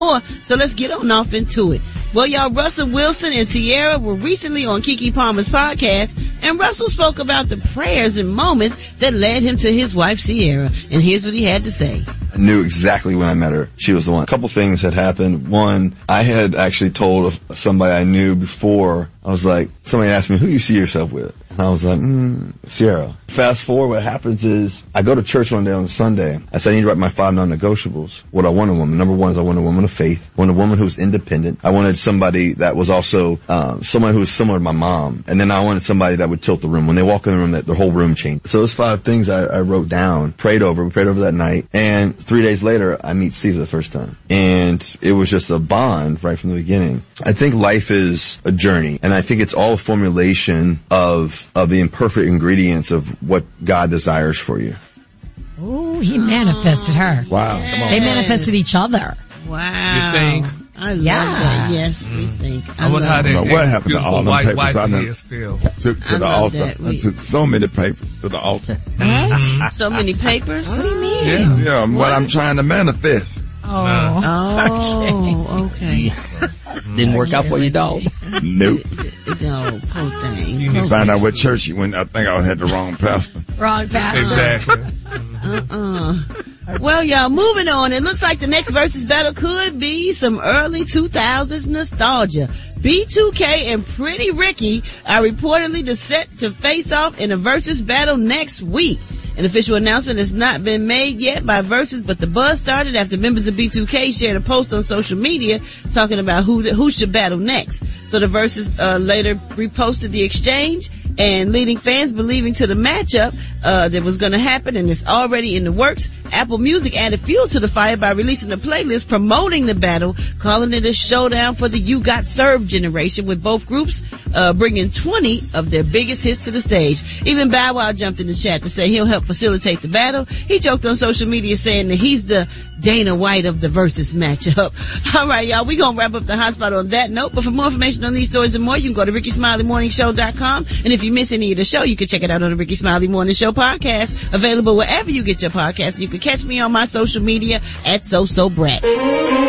So let's get on off into it. Well, y'all, Russell Wilson and Ciara were recently on Keke Palmer's podcast, and Russell spoke about the prayers and moments that led him to his wife, Ciara. And here's what he had to say. I knew exactly when I met her. She was the one. A couple things had happened. One, I had actually told somebody I knew before. I was like, somebody asked me, who you see yourself with? And I was like, Ciara. Fast forward, what happens is I go to church one day on a Sunday. I said, I need to write my 5 non-negotiables. What I want a woman. Number one is I want a woman of faith. I want a woman who's independent. I wanted somebody that was also someone who was similar to my mom. And then I wanted somebody that would tilt the room. When they walk in the room, that their whole room changed. So those 5 things I wrote down, prayed over. We prayed over that night. And 3 days later, I meet Steve for the first time. And it was just a bond right from the beginning. I think life is a journey. And I think it's all a formulation of the imperfect ingredients of what God desires for you. Oh, he manifested her. Wow. Come on. They manifested each other. Wow. You think? I love that. Yes, we think. I wonder how that what happened to all them papers white I done hair still. took to the altar. I took so many papers to the altar. What? So many papers? What do you mean? Yeah, what I'm trying to manifest. Oh, okay. Didn't work out for you, dog. Nope. No, poor thing. You need to Find out what church you went. I think I had the wrong pastor. Wrong pastor. Exactly. Well, y'all, moving on. It looks like the next versus battle could be some early 2000s nostalgia. B2K and Pretty Ricky are reportedly set to face off in a versus battle next week. An official announcement has not been made yet by Versus, but the buzz started after members of B2K shared a post on social media talking about who should battle next. So the Versus later reposted the exchange, and leading fans believing to the matchup that was going to happen, and it's already in the works. Apple Music added fuel to the fire by releasing a playlist promoting the battle, calling it a showdown for the You Got Served generation, with both groups bringing 20 of their biggest hits to the stage. Even Bow Wow jumped in the chat to say he'll help facilitate the battle. He joked on social media saying that he's the Dana White of the versus matchup. All right, y'all, we gonna wrap up the hot spot on that note, but for more information on these stories and more, you can go to RickySmileyMorningShow.com, and if you miss any of the show, you can check it out on the Ricky Smiley Morning Show podcast, available wherever you get your podcast. You can catch me on my social media at SoSoBrat.